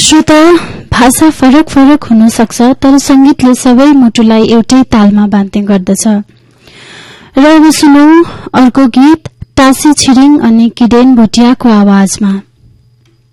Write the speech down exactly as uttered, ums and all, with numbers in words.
श्रोता, भाषा फरक फरक हुन सक्छ, तर संगीतले सबै मुटुलाई एउटै तालमा बाँध्ने गर्दछ। र अब सुनौ अर्को गीत टासी छिरिङ अनि किडेन भोटियाको आवाजमा।